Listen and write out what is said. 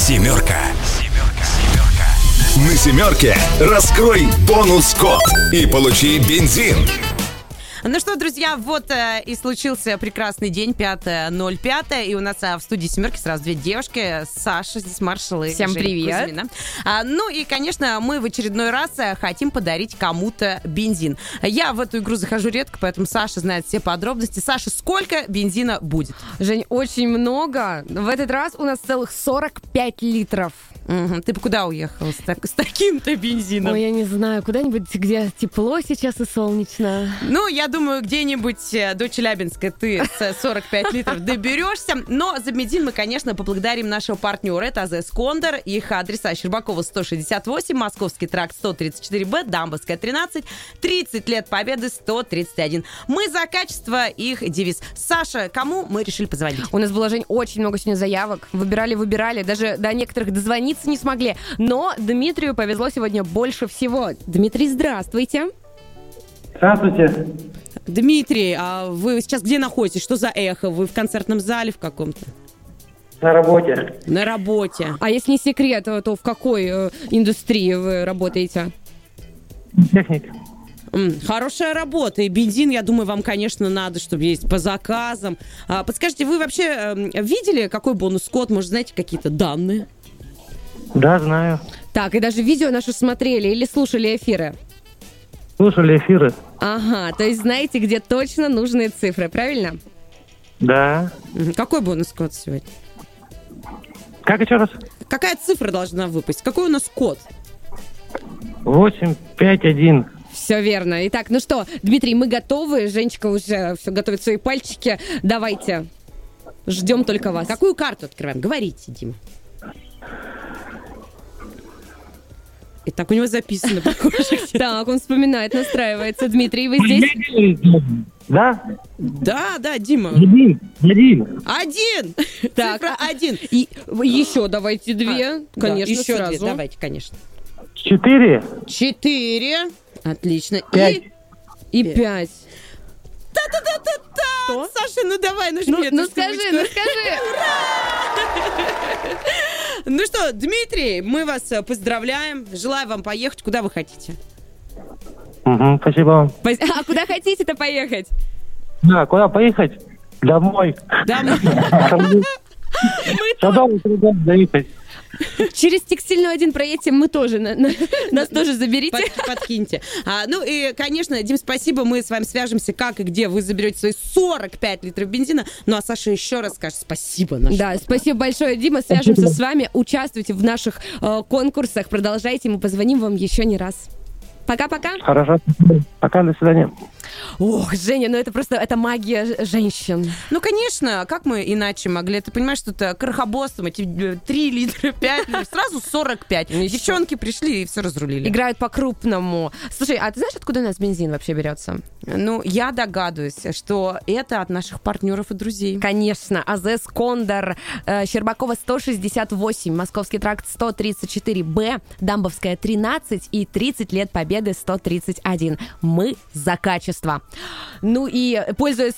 Семерка. На «семерке» раскрой бонус-код и получи бензин. Ну что, друзья, вот и случился прекрасный день, 5.05, и у нас в студии «семерки» сразу две девушки, Саша, здесь маршал и всем Женя привет. Кузьмина. Ну и, конечно, мы в очередной раз хотим подарить кому-то бензин. Я в эту игру захожу редко, поэтому Саша знает все подробности. Саша, сколько бензина будет? Жень, очень много. В этот раз у нас целых 45 литров. Угу. Ты бы куда уехала с таким-то бензином? Ой, я не знаю, куда-нибудь, где тепло сейчас и солнечно. Ну, я думаю, где-нибудь до Челябинска ты с 45 литров доберешься. Но за бензин мы, конечно, поблагодарим нашего партнера. Это АЗС «Кондор». Их адреса: Щербакова, 168, Московский тракт, 134Б, Дамбовская, 13, 30 лет Победы, 131. Мы за качество, их девиз. Саша, кому мы решили позвонить? У нас было, Жень, очень много сегодня заявок. Выбирали, даже до некоторых дозвониться не смогли. Но Дмитрию повезло сегодня больше всего. Дмитрий, здравствуйте. Здравствуйте. Дмитрий, а вы сейчас где находитесь? Что за эхо? Вы в концертном зале в каком-то? На работе. На работе. А если не секрет, то в какой индустрии вы работаете? Техник. Хорошая работа. И бензин, я думаю, вам, конечно, надо, чтобы есть по заказам. Подскажите, вы вообще видели, какой бонус-код? Может, знаете какие-то данные? Да, знаю. Так, и даже видео наши смотрели или слушали эфиры? Слушали эфиры. Ага, то есть знаете, где точно нужные цифры, правильно? Да. Какой бонус-код сегодня? Как еще раз? Какая цифра должна выпасть? Какой у нас код? 851. Все верно. Итак, ну что, Дмитрий, мы готовы. Женечка уже все готовит свои пальчики. Давайте. Ждем только вас. Какую карту открываем? Говорите, Дима. И так у него записано. Так, он вспоминает, настраивается. Дмитрий, вы здесь? Да? Да, Дима. Один. Так. Цифра 1. И еще давайте две. Конечно, еще сразу. 2. Давайте, конечно. 4. 4. Отлично. 5. И 5. Та-та-та-та-та! Саша, ну давай, нажми эту Ну скажи. Ну что, Дмитрий, мы вас поздравляем. Желаю вам поехать, куда вы хотите. Угу, спасибо вам. А куда хотите-то поехать? Да, куда поехать? Домой. Домой. Домой доехать. Через Текстильную 1 проедьте, мы тоже, нас тоже заберите. Подкиньте. Ну и, конечно, Дим, спасибо, мы с вами свяжемся, как и где вы заберете свои 45 литров бензина. Ну а Саша еще раз скажет спасибо. Да, спасибо большое, Дима, свяжемся с вами, участвуйте в наших конкурсах, продолжайте, мы позвоним вам еще не раз. Пока-пока. Хорошо. Пока, до свидания. Ох, Женя, ну это магия женщин. Ну, конечно, как мы иначе могли? Ты понимаешь, что это крохобосом, эти 3 литра, 5 литров, сразу 45. Девчонки пришли и все разрулили. Играют по-крупному. Слушай, а ты знаешь, откуда у нас бензин вообще берется? Ну, я догадываюсь, что это от наших партнеров и друзей. Конечно, АЗС «Кондор», Щербакова, 168, Московский тракт, 134Б, Дамбовская, 13 и 30 лет Победы, 131. Мы за качество. Ну и, пользуясь